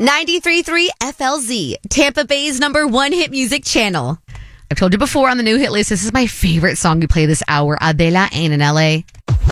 93.3 FLZ, Tampa Bay's #1 hit music channel. I've told you before on the new hit list, this is my favorite song we play this hour, Adela Ain't in LA.